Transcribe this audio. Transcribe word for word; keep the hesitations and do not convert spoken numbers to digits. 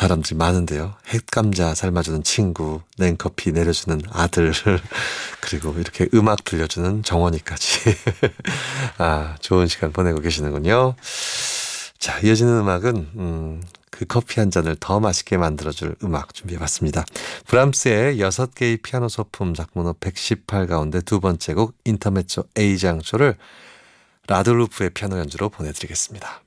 사람들이 많은데요. 햇감자 삶아주는 친구, 냉커피 내려주는 아들, 그리고 이렇게 음악 들려주는 정원이까지. 아, 좋은 시간 보내고 계시는군요. 자, 이어지는 음악은 음, 그 커피 한 잔을 더 맛있게 만들어줄 음악 준비해봤습니다. 브람스의 여섯 개의 피아노 소품 작품로 백십팔 가운데 두 번째 곡 인터메초 A장조를 라들루프의 피아노 연주로 보내드리겠습니다.